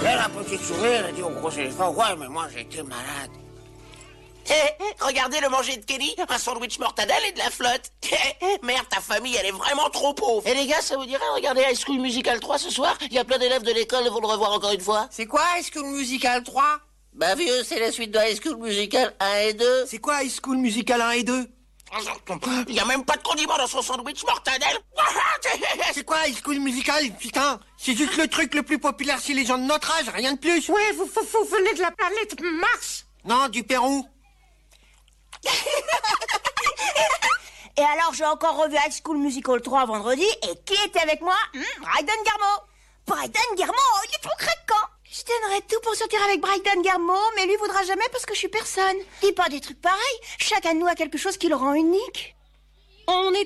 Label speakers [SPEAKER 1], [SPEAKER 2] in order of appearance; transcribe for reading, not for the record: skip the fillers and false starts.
[SPEAKER 1] la petite souris, elle a dit au gros éléphant, ouais, mais moi j'étais malade.
[SPEAKER 2] Regardez le manger de Kenny, un sandwich mortadelle et de la flotte. Merde, ta famille, elle est vraiment trop pauvre.
[SPEAKER 3] Et les gars, ça vous dirait regarder High School Musical 3 ce soir? Il y a plein d'élèves de l'école qui vont le revoir encore une fois.
[SPEAKER 1] C'est quoi High School Musical 3?
[SPEAKER 3] Bah vieux, c'est la suite de High School Musical 1 et 2.
[SPEAKER 4] C'est quoi High School Musical 1 et 2?
[SPEAKER 2] Il y a même pas de condiment dans son sandwich mortadelle.
[SPEAKER 4] C'est quoi High School Musical, putain? C'est juste le truc le plus populaire chez les gens de notre âge, rien de plus.
[SPEAKER 5] Ouais, vous venez de la planète Mars.
[SPEAKER 4] Non, du Pérou.
[SPEAKER 6] Et alors, j'ai encore revu High School Musical 3 vendredi, et qui était avec moi? Bryden Garmo. Bryden Garmo, il est trop craquant. Je donnerais tout pour sortir avec Bryden Garmo, mais lui voudra jamais parce que je suis personne. Dis pas des trucs pareils. Chacun de nous a quelque chose qui le rend unique.
[SPEAKER 5] On est